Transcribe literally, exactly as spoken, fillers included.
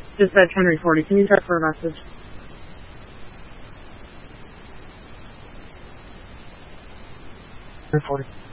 Dispatch Henry forty, can you check for a message? Henry forty.